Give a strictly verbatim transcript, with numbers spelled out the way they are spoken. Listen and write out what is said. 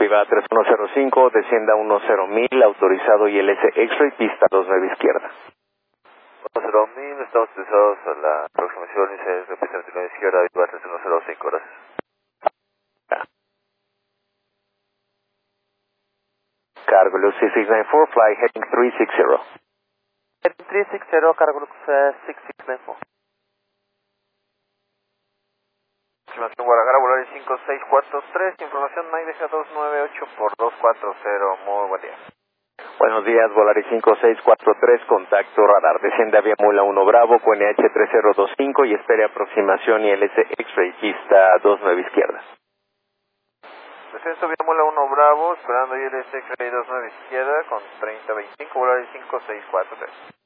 Viva tres uno cero cinco, descienda uno cero mil, autorizado I L S X-Ray, pista dos nueve izquierda. uno cero mil, estamos autorizados a la aproximación I C S, pista veintinueve izquierda, Viva tres uno cero cinco, gracias. Cargo Lux six six nine four, fly heading three six zero. Heading three six zero, Cargo Lux uh, six six nine four. Información Guadalajara, Volaris cinco seis cuatro tres, información Naideja dos nueve ocho por dos cuatro cero, muy buen día. Buenos días, Volaris cinco seis cuatro tres, contacto radar, desciende a Vía Mula uno Bravo, Q N H tres cero dos cinco y espere aproximación I L S X-Ray, pista dos nueve izquierda. Descenso Vía Mula uno Bravo, esperando I L S X-Ray dos nueve izquierda con treinta veinticinco, Volaris cinco seis cuatro tres.